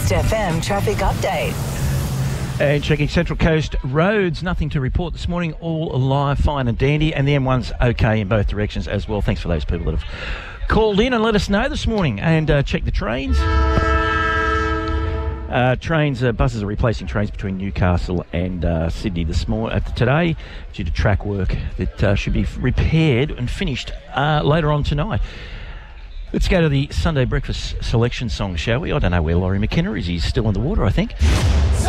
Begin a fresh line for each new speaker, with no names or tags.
West FM traffic update.
And checking Central Coast roads, nothing to report this morning, all alive, fine and dandy, and the M1's okay in both directions as well. Thanks for those people that have called in and let us know this morning. And check the trains. Buses are replacing trains between Newcastle and Sydney today due to track work that should be repaired and finished later on tonight. Let's go to the Sunday breakfast selection song, shall we? I don't know where Laurie McKenna is. He's still in the water, I think.